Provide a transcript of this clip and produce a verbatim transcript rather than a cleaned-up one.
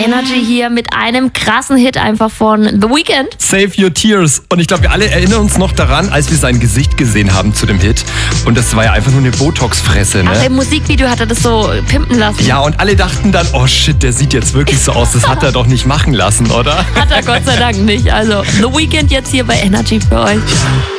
Energy hier mit einem krassen Hit einfach von The Weeknd. Save Your Tears. Und ich glaube, wir alle erinnern uns noch daran, als wir sein Gesicht gesehen haben zu dem Hit. Und das war ja einfach nur eine Botox-Fresse, ne? Ach, im Musikvideo hat er das so pimpen lassen. Ja, und alle dachten dann, oh shit, der sieht jetzt wirklich so aus. Das hat er doch nicht machen lassen, oder? Hat er Gott sei Dank nicht. Also The Weeknd jetzt hier bei Energy für euch.